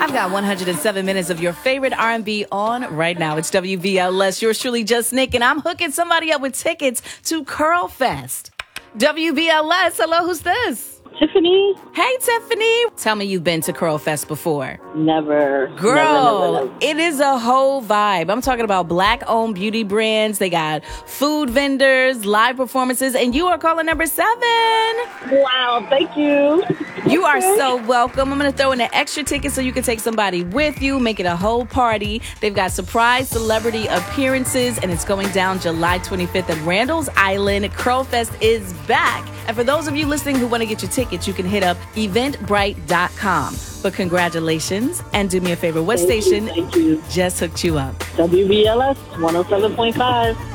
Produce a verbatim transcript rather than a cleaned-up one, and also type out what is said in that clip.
I've got one hundred seven minutes of your favorite R and B on right now. It's W B L S, yours truly, Just Nick, and I'm hooking somebody up with tickets to Curl Fest. W B L S, hello, who's this? Tiffany? Hey, Tiffany. Tell me you've been to Curl Fest before. Never. Girl, never, never, never. It is a whole vibe. I'm talking about Black-owned beauty brands. They got food vendors, live performances, and you are caller number seven. Wow, thank you. You are so welcome. I'm going to throw in an extra ticket so you can take somebody with you, make it a whole party. They've got surprise celebrity appearances, and it's going down July twenty-fifth at Randall's Island. Curl Fest is back. And for those of you listening who want to get your tickets, you can hit up eventbrite dot com. But congratulations, and do me a favor, what Thank station you, thank you. just hooked you up? W B L S one oh seven point five.